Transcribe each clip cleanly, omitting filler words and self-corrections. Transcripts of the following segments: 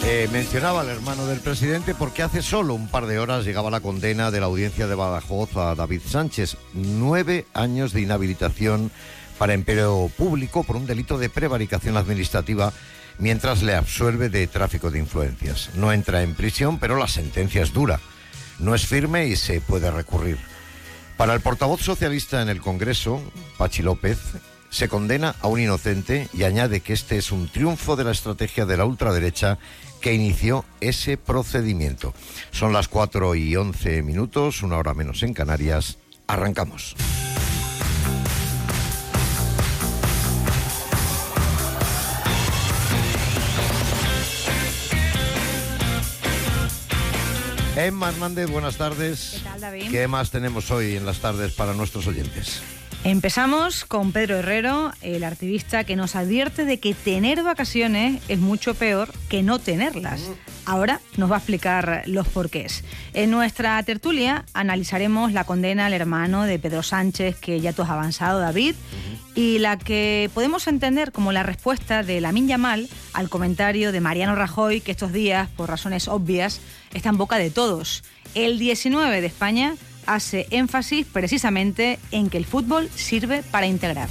Mencionaba al hermano del presidente porque hace solo un par de horas llegaba la condena de la audiencia de Badajoz a David Sánchez. 9 años de inhabilitación para empleo público por un delito de prevaricación administrativa, mientras le absuelve de tráfico de influencias. No entra en prisión, pero la sentencia es dura. No es firme y se puede recurrir. Para el portavoz socialista en el Congreso, Pachi López, se condena a un inocente y añade que este es un triunfo de la estrategia de la ultraderecha que inició ese procedimiento. Son las 4:11, 1 hora menos en Canarias. Arrancamos. Emma Hernández, buenas tardes. ¿Qué tal, David? ¿Qué más tenemos hoy en las tardes para nuestros oyentes? Empezamos con Pedro Herrero, el activista que nos advierte de que tener vacaciones es mucho peor que no tenerlas. Ahora nos va a explicar los porqués. En nuestra tertulia analizaremos la condena al hermano de Pedro Sánchez, que ya tú has avanzado, David, y la que podemos entender como la respuesta de Lamine Yamal al comentario de Mariano Rajoy, que estos días, por razones obvias, está en boca de todos. El 19 de España hace énfasis precisamente en que el fútbol sirve para integrar.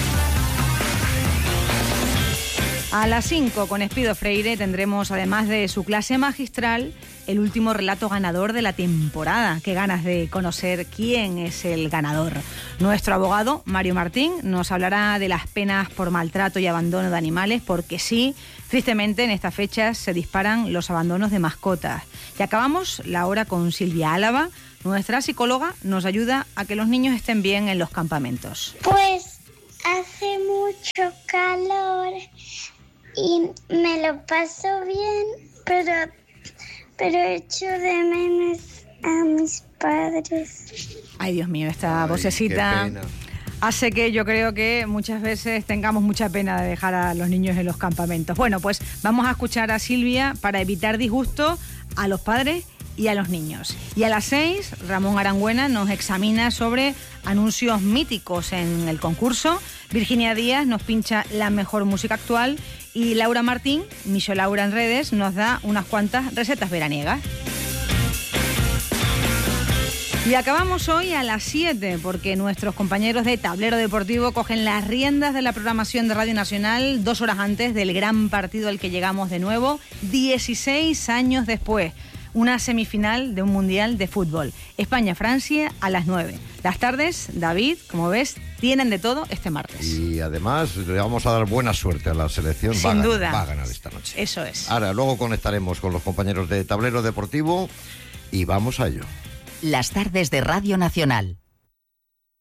A las 5 con Espido Freire tendremos, además de su clase magistral, el último relato ganador de la temporada. Qué ganas de conocer quién es el ganador. Nuestro abogado, Mario Martín, nos hablará de las penas por maltrato y abandono de animales, porque sí, tristemente en estas fechas se disparan los abandonos de mascotas. Y acabamos la hora con Silvia Álava. Nuestra psicóloga nos ayuda a que los niños estén bien en los campamentos. Pues hace mucho calor y me lo paso bien, pero echo de menos a mis padres. Ay, Dios mío, esta vocecita hace que yo creo que muchas veces tengamos mucha pena de dejar a los niños en los campamentos. Bueno, pues vamos a escuchar a Silvia para evitar disgusto a los padres y a los niños. Y a las 6, Ramón Arangüena nos examina sobre anuncios míticos en el concurso. Virginia Díaz nos pincha la mejor música actual. Y Laura Martín, Micho Laura en redes, nos da unas cuantas recetas veraniegas. Y acabamos hoy a las 7, porque nuestros compañeros de Tablero Deportivo cogen las riendas de la programación de Radio Nacional 2 horas antes del gran partido al que llegamos de nuevo, 16 años después. Una semifinal de un mundial de fútbol. España-Francia a las 9. Las tardes, David, como ves, tienen de todo este martes. Y además le vamos a dar buena suerte a la selección. Sin duda. Va a ganar esta noche. Eso es. Ahora, luego conectaremos con los compañeros de Tablero Deportivo y vamos a ello. Las tardes de Radio Nacional.